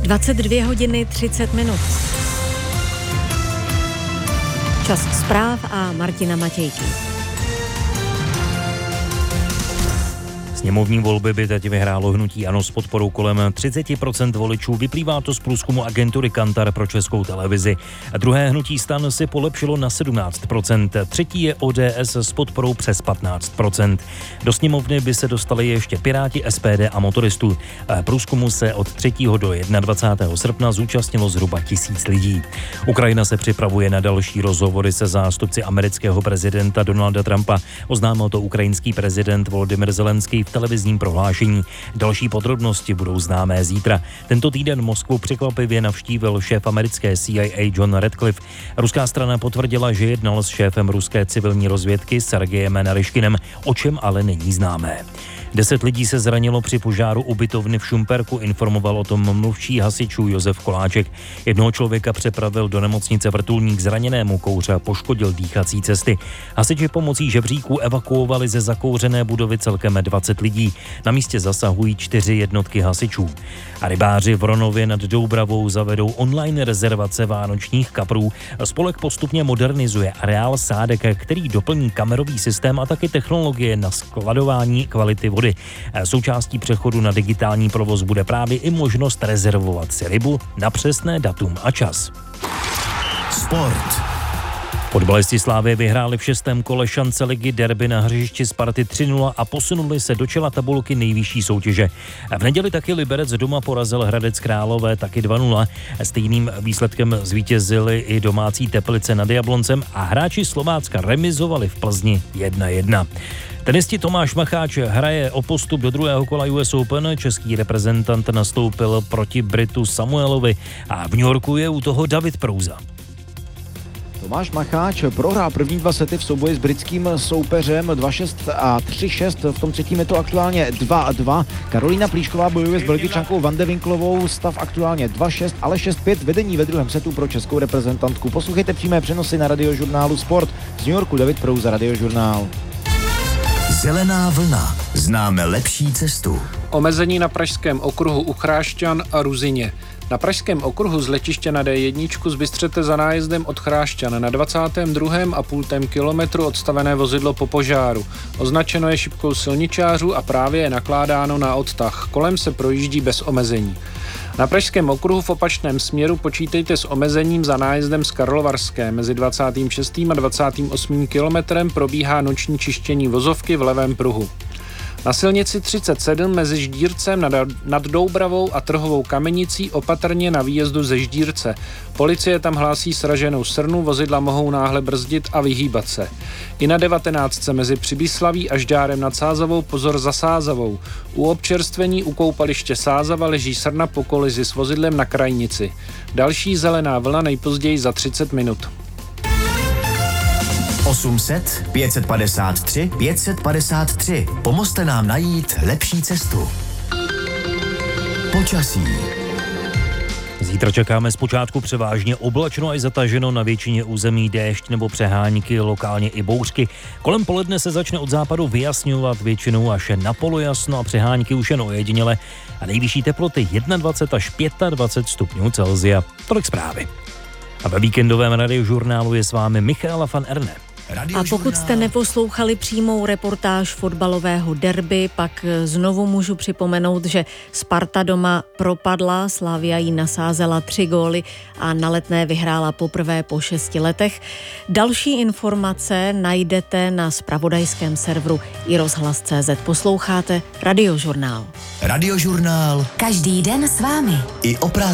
22 hodiny 30 minut. Čas zpráv a Martina Matějky. Sněmovní volby by teď vyhrálo hnutí ANO s podporou kolem 30% voličů. Vyplývá to z průzkumu agentury Kantar pro Českou televizi. Druhé hnutí STAN si polepšilo na 17%. Třetí je ODS s podporou přes 15%. Do sněmovny by se dostali ještě Piráti, SPD a Motoristů. Průzkumu se od 3. do 21. srpna zúčastnilo zhruba 1000 lidí. Ukrajina se připravuje na další rozhovory se zástupci amerického prezidenta Donalda Trumpa. Oznámil to ukrajinský prezident Volodymyr Zelenský v televizním prohlášení. Další podrobnosti budou známé zítra. Tento týden Moskvu překvapivě navštívil šéf americké CIA John Ratcliffe. Ruská strana potvrdila, že jednal s šéfem ruské civilní rozvědky Sergejem Naryškinem, o čem ale není známé. 10 lidí se zranilo při požáru ubytovny v Šumperku, informoval o tom mluvčí hasičů Josef Koláček. Jednoho člověka přepravil do nemocnice Vrtulník, zraněnému kouře poškodil dýchací cesty. Hasiči pomocí žebříků evakuovali ze zakouřené budovy celkem 20 lidí. Na místě zasahují 4 jednotky hasičů. A rybáři v Ronově nad Doubravou zavedou online rezervace vánočních kaprů. Spolek postupně modernizuje areál sádek, který doplní kamerový systém a taky technologie na skladování kvality vody. Součástí přechodu na digitální provoz bude právě i možnost rezervovat si rybu na přesné datum a čas. Sport. Fotbalisti Slavie vyhráli v 6. kole šance ligy derby na hřišti Sparty 3-0 a posunuli se do čela tabulky nejvyšší soutěže. V neděli taky Liberec doma porazil Hradec Králové taky 2-0. Stejným výsledkem zvítězili i domácí Teplice nad Jabloncem a hráči Slovácka remizovali v Plzni 1-1. Tenisti Tomáš Macháč hraje o postup do druhého kola US Open. Český reprezentant nastoupil proti Britu Samuelovi a v New Yorku je u toho David Prouza. Tomáš Macháč prohrál první 2 sety v souboji s britským soupeřem 2-6 a 3-6. V tom třetím je to aktuálně 2-2. Karolína Plíšková bojuje s Belgičankou Van de Winklovou. Stav aktuálně 2-6, ale 6-5. Vedení ve druhém setu pro českou reprezentantku. Poslouchejte přímé přenosy na Radiožurnálu Sport. Z New Yorku David Prouza, Radiožurnál. Zelená vlna. Známe lepší cestu. Omezení na pražském okruhu u Chrášťan a Ruzyně. Na pražském okruhu z letiště na D1 zbystřete za nájezdem od Chrášťan na 22,5 kilometru odstavené vozidlo po požáru. Označeno je šipkou silničářů a právě je nakládáno na odtah. Kolem se projíždí bez omezení. Na pražském okruhu v opačném směru počítejte s omezením za nájezdem z Karlovarské. Mezi 26. a 28. kilometrem probíhá noční čištění vozovky v levém pruhu. Na silnici 37 mezi Ždírcem nad Doubravou a Trhovou Kamenicí opatrně na výjezdu ze Ždírce. Policie tam hlásí sraženou srnu, vozidla mohou náhle brzdit a vyhýbat se. I na 19 mezi Přibíslaví a Žďárem nad Sázavou pozor za Sázavou. U občerstvení u koupaliště Sázava leží srna po kolizi s vozidlem na krajnici. Další zelená vlna nejpozději za 30 minut. 800 553 553. Pomozte nám najít lepší cestu. Počasí. Zítra čekáme zpočátku převážně oblačno až zataženo, na většině území déšť nebo přehánky, lokálně i bouřky. Kolem poledne se začne od západu vyjasňovat, většinou až na polojasno a přehánky už jen ojediněle a nejvyšší teploty 21 až 25 stupňů Celsia. Tolik zprávy. A ve víkendovém Radiožurnálu je s vámi Michaela van Erne. A pokud jste neposlouchali přímou reportáž fotbalového derby, pak znovu můžu připomenout, že Sparta doma propadla, Slavia jí nasázela 3 góly a na Letné vyhrála poprvé po 6 letech. Další informace najdete na zpravodajském serveru iRozhlas.cz. Posloucháte Radiožurnál. Radiožurnál. Každý den s vámi. I o